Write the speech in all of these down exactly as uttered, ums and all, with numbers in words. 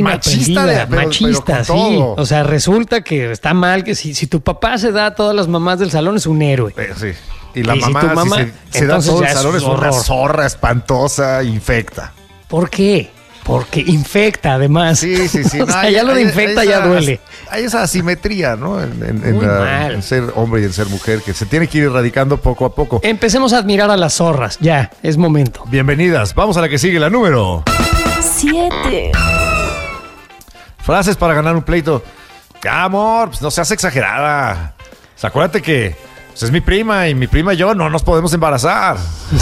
machista, de, pero, machista, pero sí. todo. O sea, resulta que está mal que si, si tu papá se da a todas las mamás del salón es un héroe. Eh, sí. Y la Y si mamá, tu mamá- si se, se da entonces todo el ya es salón, es una horror. zorra espantosa, infecta. ¿Por qué? Porque infecta, además. Sí, sí, sí. O sea, hay- ya lo de hay- infecta hay ya esa- duele. Hay esa asimetría, ¿no? En, en- en Muy la- mal. en ser hombre y en ser mujer, que se tiene que ir erradicando poco a poco. Empecemos a admirar a las zorras. Ya, es momento. Bienvenidas. Vamos a la que sigue, la número. Siete. Frases para ganar un pleito. Ah, amor, pues no seas exagerada. O sea, acuérdate que pues, es mi prima y mi prima y yo no nos podemos embarazar.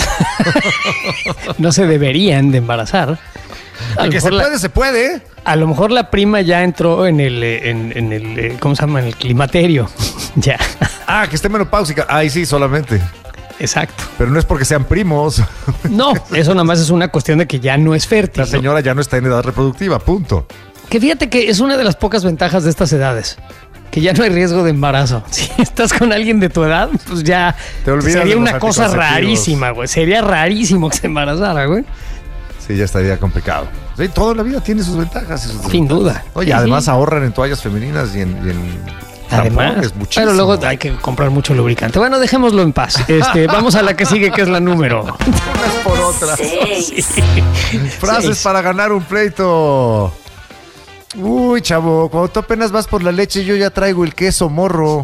No se deberían de embarazar. A El lo que se mejor la- puede, se puede. A lo mejor la prima ya entró en el, eh, en, en el, eh, ¿cómo se llama? En el climaterio. Ya, Ah, que esté menopáusica. Ay, sí, solamente. exacto. Pero no es porque sean primos. No, eso nada más es una cuestión de que ya no es fértil. La ¿no? señora ya no está en edad reproductiva, punto. Que fíjate que es una de las pocas ventajas de estas edades. Que ya no hay riesgo de embarazo. Si estás con alguien de tu edad, pues ya Te olvidas sería de los una cosa anticonceptivos. rarísima, güey. Sería rarísimo que se embarazara, güey. Sí, ya estaría complicado. Sí, toda la vida tiene sus ventajas. y sus Sin desventajas. duda. Oye, Sí, además sí. ahorran en toallas femeninas y en, y en Además, tampones muchísimo. pero luego hay que comprar mucho lubricante. Bueno, dejémoslo en paz. Este, vamos a la que sigue, que es la número. Unas por otras. Seis. Frases Seis. para ganar un pleito. Uy, chavo, cuando tú apenas vas por la leche, yo ya traigo el queso morro.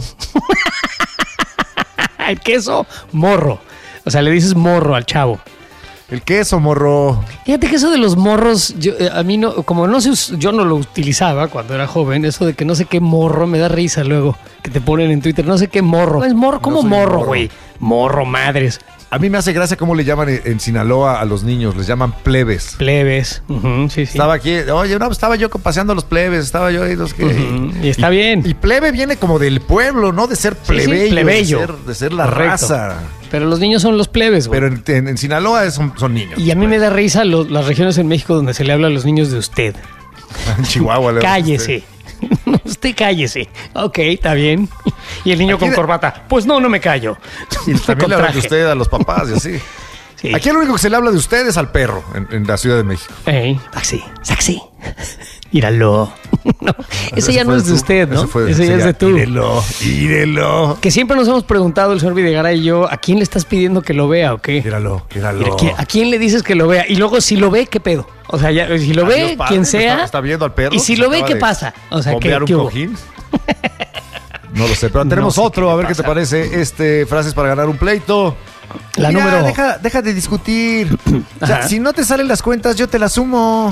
El queso morro. O sea, le dices morro al chavo. El queso morro. Fíjate que eso de los morros, yo, eh, a mí no, como no se us- yo no lo utilizaba cuando era joven, eso de que no sé qué morro, me da risa luego, que te ponen en Twitter, no sé qué morro. Es morro, ¿cómo soy morro, morro. güey? Morro, madres, A mí me hace gracia cómo le llaman en, en Sinaloa a los niños. Les llaman plebes. plebes. Ujú, sí, sí. Estaba aquí, oye, no, estaba yo paseando a los plebes, estaba yo ahí, los que... Ujú, y está bien. Y plebe viene como del pueblo, ¿no? De ser Sí, sí, plebeyo, plebeyo. De, ser, de ser la Correcto. raza. Pero los niños son los plebes, güey. Pero en, en- en Sinaloa son, son niños. Y a mí me da risa lo- las regiones en México donde se le habla a los niños de usted. En Chihuahua. le- Cállese. Usted cállese. Ok, está bien. Y el niño Aquí con de- corbata. Pues no, no me callo. Y también Con le hablan de traje. usted a los papás y así. Sí. Aquí lo único que se le habla de usted es al perro en, en la Ciudad de México. Ey, taxi, taxi. Míralo. No, ese ya no fue es de tú. usted, ¿no? Ese, fue, Ese ya es de tú. Írelo, írelo. Que siempre nos hemos preguntado, el señor Videgaray y yo, ¿a quién le estás pidiendo que lo vea o qué? Míralo, míralo. Mira, ¿quién- ¿a quién le dices que lo vea? Y luego, si lo ve, ¿qué pedo? O sea, ya, si lo ve, Adiós, padre, quien ¿está- sea. ¿Está viendo al perro? Y si Se lo ve, acaba ¿qué de pasa? O sea, ¿qué, bombear un qué hubo? cojín? No lo sé, pero tenemos sé qué otro. le A ver qué te pasa. parece. Este, frases para ganar un pleito. La Mira, número. Deja, deja de discutir. O sea, Ajá. si no te salen las cuentas, yo te las sumo.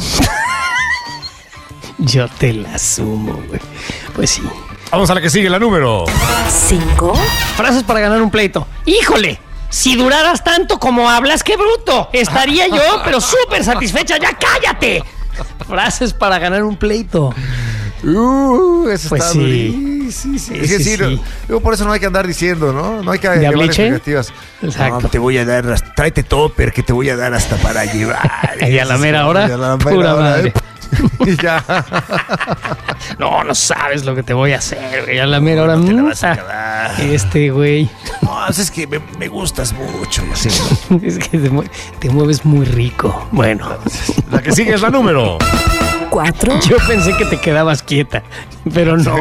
Yo te la sumo, güey. Pues sí. Vamos a la que sigue, la número. Cinco. Frases para ganar un pleito. ¡Híjole! Si duraras tanto como hablas, ¡qué bruto! Estaría yo, pero súper satisfecha. ¡Ya cállate! Frases para ganar un pleito. Uh, eso Pues está sí. durísimo. Sí, sí, Sí, Es sí, decir, sí. luego por eso no hay que andar diciendo, ¿no? No hay que llevar ¿Diabliche? expectativas. Exacto. No, te voy a dar, hasta- tráete topper que te voy a dar hasta para llevar. Y a la mera hora, Y a la mera pura hora, madre. ¿eh? Y ya. No, no sabes lo que te voy a hacer, güey. A la mera hora. te la mm, vas a ah, acabar. Este, güey. No, es que me, me gustas mucho. Y así, Es que te, mue- te mueves muy rico. Bueno, ¿no? La que sigue es la número. Cuatro. yo pensé que te quedabas quieta, pero no.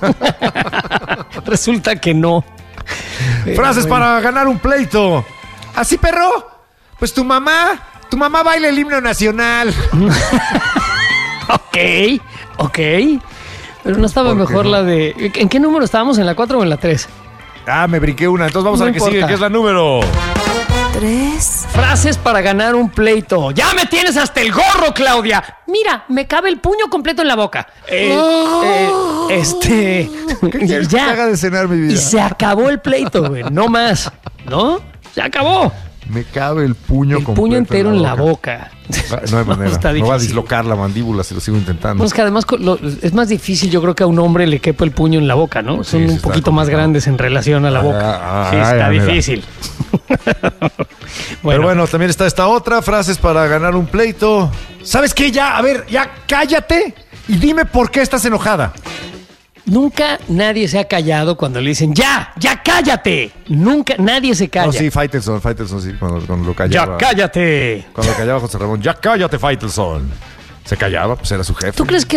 Resulta que no. Pero Frases bueno. para ganar un pleito. ¿Así, perro? Pues tu mamá, tu mamá baila el himno nacional. Ok, ok. Pero no estaba ¿Por qué mejor no? la de... ¿En qué número estábamos? ¿En la cuatro o en la tres? Ah, me brinqué una. Entonces vamos No a la que importa. sigue, que es la número. Tres. Frases para ganar un pleito. ¡Ya me tienes hasta el gorro, Claudia! Mira, me cabe el puño completo en la boca. Eh, eh, este... ¿Qué quieres que te haga de cenar, mi vida? Y se acabó el pleito, güey. No más. ¿No? Se acabó. Me cabe el puño El completo puño entero en la boca. Ah, No hay manera. Está Me va a difícil. dislocar la mandíbula si lo sigo intentando. No, es que además co- lo- es más difícil, yo creo que a un hombre le quepa el puño en la boca, ¿no? Pues sí, Son sí un está poquito más complicado. grandes en relación a la boca. Ah, sí, ah, está ah, mira. difícil. Pero bueno, también está esta otra. Frases para ganar un pleito. ¿Sabes qué? Ya, a ver, ya cállate y dime por qué estás enojada. Nunca nadie se ha callado cuando le dicen ¡ya! ¡Ya cállate! Nunca, nadie se calla. No, sí, Faitelson, Faitelson, sí, cuando, cuando lo ¡Ya callaba. cállate! Cuando callaba José Ramón. Ya cállate, Faitelson. Se callaba, pues era su jefe. ¿Tú crees que